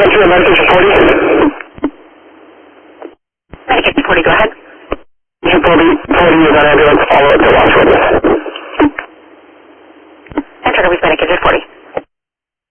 Central Medicaid 40. Medicaid 40, go ahead. 240 is on ambulance, follow up to Las Vegas. Enter with Medicaid 40.